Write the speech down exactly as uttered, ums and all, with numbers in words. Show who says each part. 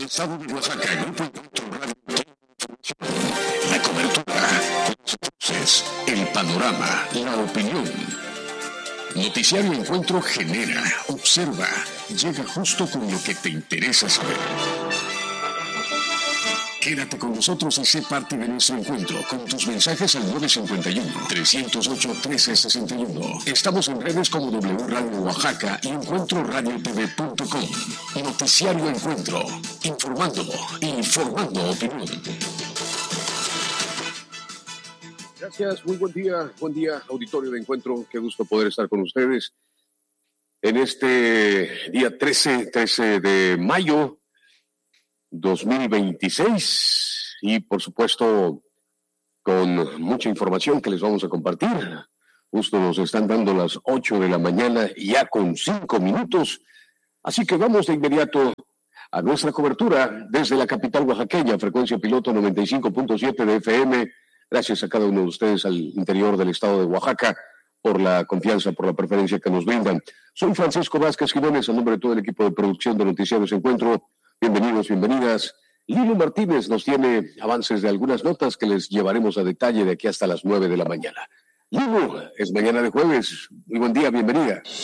Speaker 1: estado de Oaxaca, Grupo Encuentro Radio. La cobertura, las voces, el panorama, la opinión. Noticiario Encuentro genera, observa, llega justo con lo que te interesa saber. Quédate con nosotros y sé parte de nuestro encuentro con tus mensajes al nueve cinco uno, tres cero ocho, uno tres seis uno. Estamos en redes como W Radio Oaxaca y encuentro radio t v punto com. Noticiario Encuentro, informando, informando opinión.
Speaker 2: Gracias, muy buen día, buen día, auditorio de Encuentro. Qué gusto poder estar con ustedes en este día trece, trece de mayo dos mil veintiséis y por supuesto con mucha información que les vamos a compartir. Justo nos están dando las ocho de la mañana ya con cinco minutos, así que vamos de inmediato a nuestra cobertura desde la capital oaxaqueña, frecuencia piloto noventa y cinco punto siete de F M. Gracias a cada uno de ustedes al interior del estado de Oaxaca por la confianza, por la preferencia que nos brindan. Soy Francisco Vázquez Jiménez, a nombre de todo el equipo de producción de Noticiarios Encuentro. Bienvenidos, bienvenidas. Lilo Martínez nos tiene avances de algunas notas que les llevaremos a detalle de aquí hasta las nueve de la mañana. Lilo, es mañana de jueves. Muy buen día, bienvenida.